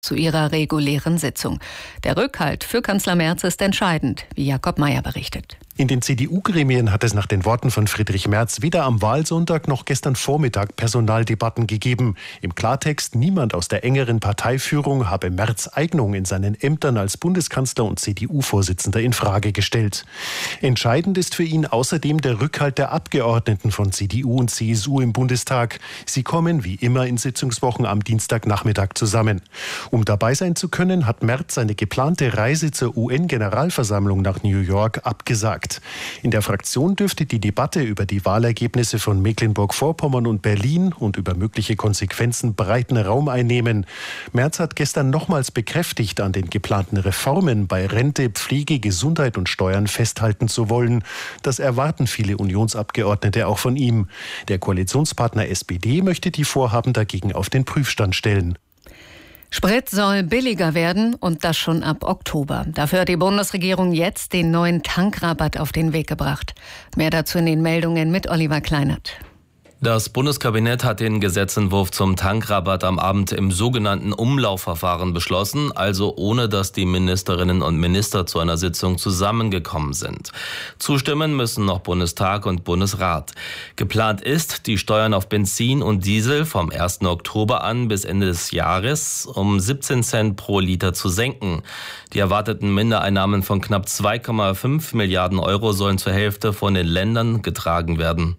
zu ihrer regulären Sitzung. Der Rückhalt für Kanzler Merz ist entscheidend, wie Jakob Mayer berichtet. In den CDU-Gremien hat es nach den Worten von Friedrich Merz weder am Wahlsonntag noch gestern Vormittag Personaldebatten gegeben. Im Klartext, niemand aus der engeren Parteiführung habe Merz' Eignung in seinen Ämtern als Bundeskanzler und CDU-Vorsitzender in Frage gestellt. Entscheidend ist für ihn außerdem der Rückhalt der Abgeordneten von CDU und CSU im Bundestag. Sie kommen wie immer in Sitzungswochen am Dienstagnachmittag zusammen. Um dabei sein zu können, hat Merz seine geplante Reise zur UN-Generalversammlung nach New York abgesagt. In der Fraktion dürfte die Debatte über die Wahlergebnisse von Mecklenburg-Vorpommern und Berlin und über mögliche Konsequenzen breiten Raum einnehmen. Merz hat gestern nochmals bekräftigt, an den geplanten Reformen bei Rente, Pflege, Gesundheit und Steuern festhalten zu wollen. Das erwarten viele Unionsabgeordnete auch von ihm. Der Koalitionspartner SPD möchte die Vorhaben dagegen auf den Prüfstand stellen. Sprit soll billiger werden und das schon ab Oktober. Dafür hat die Bundesregierung jetzt den neuen Tankrabatt auf den Weg gebracht. Mehr dazu in den Meldungen mit Oliver Kleinert. Das Bundeskabinett hat den Gesetzentwurf zum Tankrabatt am Abend im sogenannten Umlaufverfahren beschlossen, also ohne dass die Ministerinnen und Minister zu einer Sitzung zusammengekommen sind. Zustimmen müssen noch Bundestag und Bundesrat. Geplant ist, die Steuern auf Benzin und Diesel vom 1. Oktober an bis Ende des Jahres um 17 Cent pro Liter zu senken. Die erwarteten Mindereinnahmen von knapp 2,5 Milliarden Euro sollen zur Hälfte von den Ländern getragen werden.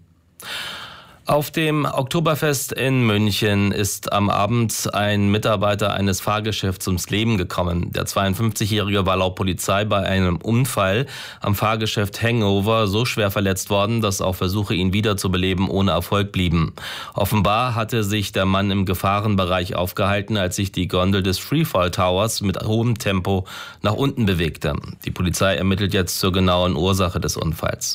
Auf dem Oktoberfest in München ist am Abend ein Mitarbeiter eines Fahrgeschäfts ums Leben gekommen. Der 52-Jährige war laut Polizei bei einem Unfall am Fahrgeschäft Hangover so schwer verletzt worden, dass auch Versuche, ihn wiederzubeleben, ohne Erfolg blieben. Offenbar hatte sich der Mann im Gefahrenbereich aufgehalten, als sich die Gondel des Freefall Towers mit hohem Tempo nach unten bewegte. Die Polizei ermittelt jetzt zur genauen Ursache des Unfalls.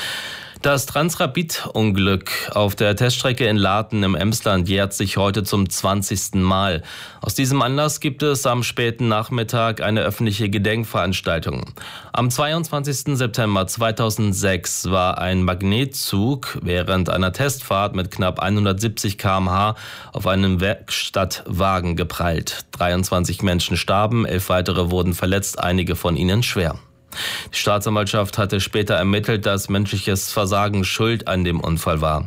Das Transrapid-Unglück auf der Teststrecke in Laarten im Emsland jährt sich heute zum 20. Mal. Aus diesem Anlass gibt es am späten Nachmittag eine öffentliche Gedenkveranstaltung. Am 22. September 2006 war ein Magnetzug während einer Testfahrt mit knapp 170 km/h auf einem Werkstattwagen geprallt. 23 Menschen starben, 11 weitere wurden verletzt, einige von ihnen schwer. Die Staatsanwaltschaft hatte später ermittelt, dass menschliches Versagen schuld an dem Unfall war.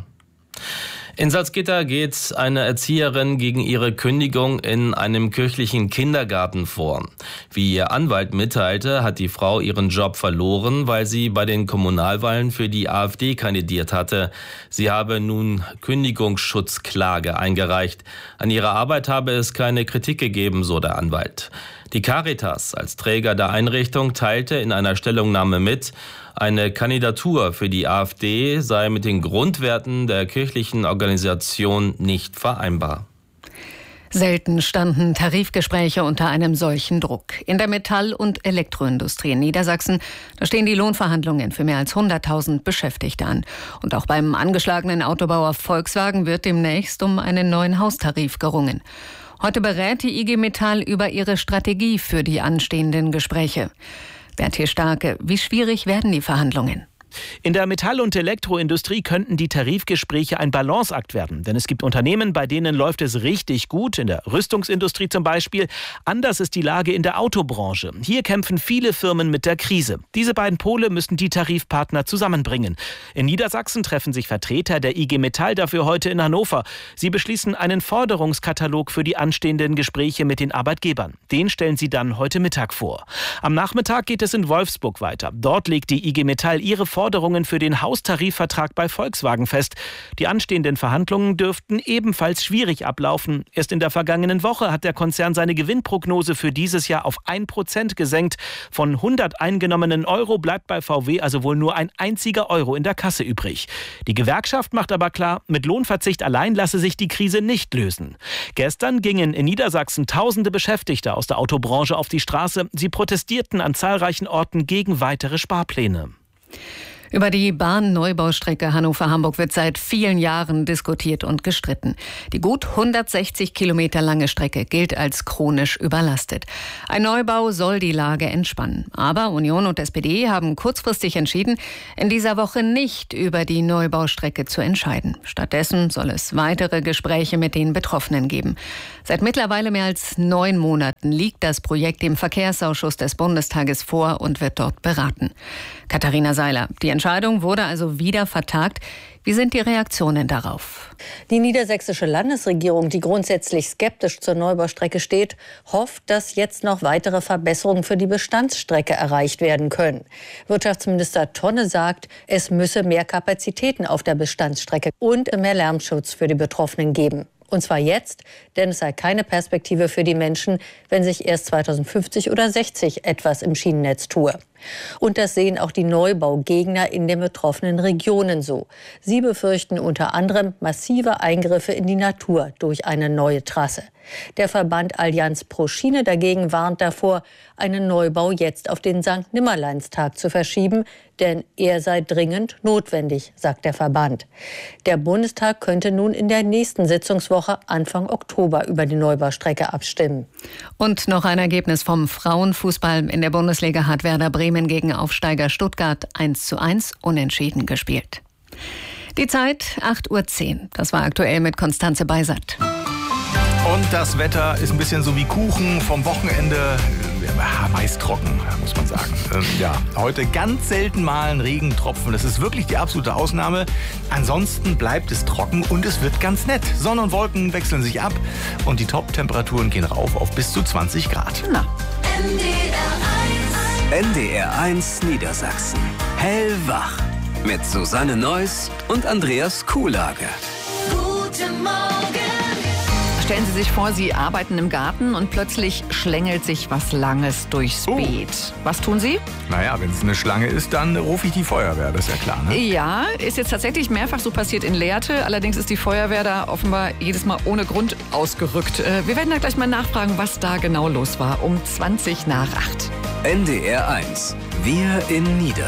In Salzgitter geht eine Erzieherin gegen ihre Kündigung in einem kirchlichen Kindergarten vor. Wie ihr Anwalt mitteilte, hat die Frau ihren Job verloren, weil sie bei den Kommunalwahlen für die AfD kandidiert hatte. Sie habe nun Kündigungsschutzklage eingereicht. An ihrer Arbeit habe es keine Kritik gegeben, so der Anwalt. Die Caritas als Träger der Einrichtung teilte in einer Stellungnahme mit, eine Kandidatur für die AfD sei mit den Grundwerten der kirchlichen Organisation nicht vereinbar. Selten standen Tarifgespräche unter einem solchen Druck. In der Metall- und Elektroindustrie in Niedersachsen, da stehen die Lohnverhandlungen für mehr als 100.000 Beschäftigte an. Und auch beim angeschlagenen Autobauer Volkswagen wird demnächst um einen neuen Haustarif gerungen. Heute berät die IG Metall über ihre Strategie für die anstehenden Gespräche. Berthier Starke, wie schwierig werden die Verhandlungen? In der Metall- und Elektroindustrie könnten die Tarifgespräche ein Balanceakt werden. Denn es gibt Unternehmen, bei denen läuft es richtig gut, in der Rüstungsindustrie zum Beispiel. Anders ist die Lage in der Autobranche. Hier kämpfen viele Firmen mit der Krise. Diese beiden Pole müssen die Tarifpartner zusammenbringen. In Niedersachsen treffen sich Vertreter der IG Metall dafür heute in Hannover. Sie beschließen einen Forderungskatalog für die anstehenden Gespräche mit den Arbeitgebern. Den stellen sie dann heute Mittag vor. Am Nachmittag geht es in Wolfsburg weiter. Dort legt die IG Metall ihre Forderungen für den Haustarifvertrag bei Volkswagen fest. Die anstehenden Verhandlungen dürften ebenfalls schwierig ablaufen. Erst in der vergangenen Woche hat der Konzern seine Gewinnprognose für dieses Jahr auf 1% gesenkt. Von 100 eingenommenen Euro bleibt bei VW also wohl nur ein einziger Euro in der Kasse übrig. Die Gewerkschaft macht aber klar, mit Lohnverzicht allein lasse sich die Krise nicht lösen. Gestern gingen in Niedersachsen tausende Beschäftigte aus der Autobranche auf die Straße. Sie protestierten an zahlreichen Orten gegen weitere Sparpläne. Über die Bahnneubau-Strecke Hannover-Hamburg wird seit vielen Jahren diskutiert und gestritten. Die gut 160 Kilometer lange Strecke gilt als chronisch überlastet. Ein Neubau soll die Lage entspannen. Aber Union und SPD haben kurzfristig entschieden, in dieser Woche nicht über die Neubaustrecke zu entscheiden. Stattdessen soll es weitere Gespräche mit den Betroffenen geben. Seit mittlerweile mehr als 9 Monaten liegt das Projekt dem Verkehrsausschuss des Bundestages vor und wird dort beraten. Katharina Seiler, die Entscheidung wurde also wieder vertagt. Wie sind die Reaktionen darauf? Die niedersächsische Landesregierung, die grundsätzlich skeptisch zur Neubaustrecke steht, hofft, dass jetzt noch weitere Verbesserungen für die Bestandsstrecke erreicht werden können. Wirtschaftsminister Tonne sagt, es müsse mehr Kapazitäten auf der Bestandsstrecke und mehr Lärmschutz für die Betroffenen geben. Und zwar jetzt, denn es sei keine Perspektive für die Menschen, wenn sich erst 2050 oder 60 etwas im Schienennetz tue. Und das sehen auch die Neubaugegner in den betroffenen Regionen so. Sie befürchten unter anderem massive Eingriffe in die Natur durch eine neue Trasse. Der Verband Allianz pro Schiene dagegen warnt davor, einen Neubau jetzt auf den Sankt-Nimmerleins-Tag zu verschieben, denn er sei dringend notwendig, sagt der Verband. Der Bundestag könnte nun in der nächsten Sitzungswoche Anfang Oktober über die Neubaustrecke abstimmen. Und noch ein Ergebnis vom Frauenfußball. In der Bundesliga hat Werder Bremen gegen Aufsteiger Stuttgart 1:1 unentschieden gespielt. Die Zeit 8:10 Uhr. Das war aktuell mit Konstanze Beisert. Und das Wetter ist ein bisschen so wie Kuchen vom Wochenende. Meist trocken, muss man sagen. Heute ganz selten mal ein Regentropfen. Das ist wirklich die absolute Ausnahme. Ansonsten bleibt es trocken und es wird ganz nett. Sonne und Wolken wechseln sich ab und die Top-Temperaturen gehen rauf auf bis zu 20 Grad. NDR 1 Niedersachsen. Hellwach. Mit Susanne Neuss und Andreas Kuhlage. Guten Morgen. Stellen Sie sich vor, Sie arbeiten im Garten und plötzlich schlängelt sich was Langes durchs Beet. Was tun Sie? Naja, wenn es eine Schlange ist, dann rufe ich die Feuerwehr, das ist ja klar, ne? Ja, ist jetzt tatsächlich mehrfach so passiert in Lehrte. Allerdings ist die Feuerwehr da offenbar jedes Mal ohne Grund ausgerückt. Wir werden da gleich mal nachfragen, was da genau los war. Um 20 nach 8. NDR 1. Wir in Niedersachsen.